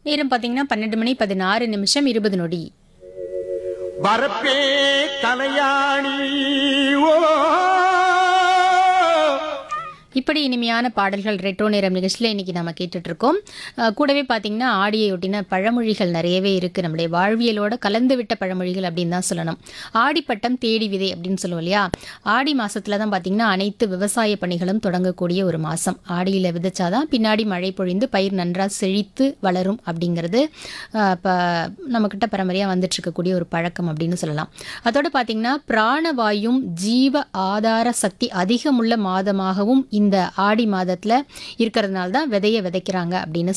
நேரம் பார்த்தீங்கன்னா 12 மணி 16 நிமிஷம் 20 நொடி. வரப்பே தலையாணி ஓ இப்படி இனிமையான பாடல்கள் ரெட்ரோ நேரம் நிகழ்ச்சியில் இன்றைக்கி நம்ம கேட்டுட்ருக்கோம். கூடவே பார்த்திங்கன்னா ஆடியை ஒட்டின பழமொழிகள் நிறையவே இருக்குது. நம்முடைய வாழ்வியலோட கலந்து விட்ட பழமொழிகள் அப்படின்னு தான் சொல்லணும். ஆடிப்பட்டம் தேடி விதை அப்படின்னு சொல்லுவோம் இல்லையா? ஆடி மாதத்தில் தான் பார்த்திங்கன்னா அனைத்து விவசாய பணிகளும் தொடங்கக்கூடிய ஒரு மாதம். ஆடியில் விதைச்சாதான் பின்னாடி மழை பொழிந்து பயிர் நன்றாக செழித்து வளரும் அப்படிங்கிறது இப்போ நம்மக்கிட்ட பரம்பரையாக வந்துட்டுருக்கக்கூடிய ஒரு பழக்கம் அப்படின்னு சொல்லலாம். அதோடு பார்த்திங்கன்னா பிராணவாயும் ஜீவ ஆதார சக்தி அதிகமுள்ள மாதமாகவும் இந்த ஆடி மாதத்தில் இருக்கிறதுனால தான் விதையை விதைக்கிறாங்க அப்படின்னு